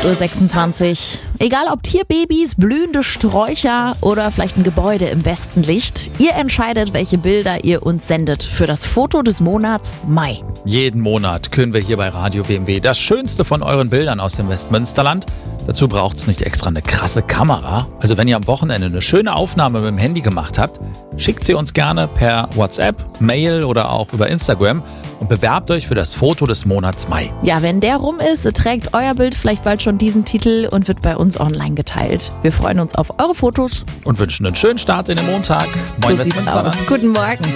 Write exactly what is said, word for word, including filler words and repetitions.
acht Uhr sechsundzwanzig. Egal ob Tierbabys, blühende Sträucher oder vielleicht ein Gebäude im Westenlicht, ihr entscheidet, welche Bilder ihr uns sendet für das Foto des Monats Mai. Jeden Monat küren wir hier bei Radio W M W das Schönste von euren Bildern aus dem Westmünsterland. Dazu braucht es nicht extra eine krasse Kamera. Also wenn ihr am Wochenende eine schöne Aufnahme mit dem Handy gemacht habt, schickt sie uns gerne per WhatsApp, Mail oder auch über Instagram und bewerbt euch für das Foto des Monats Mai. Ja, wenn der rum ist, trägt euer Bild vielleicht bald schon diesen Titel und wird bei uns online geteilt. Wir freuen uns auf eure Fotos. Und wünschen einen schönen Start in den Montag. Moin So sieht's Westmünsterland. aus. Guten Morgen.